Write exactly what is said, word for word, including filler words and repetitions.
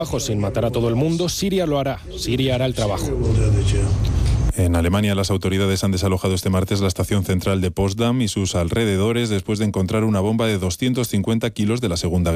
sin matar a todo el mundo, Siria lo hará. Siria hará el trabajo. En Alemania, las autoridades han desalojado este martes la estación central de Potsdam y sus alrededores después de encontrar una bomba de doscientos cincuenta kilos de la Segunda Guerra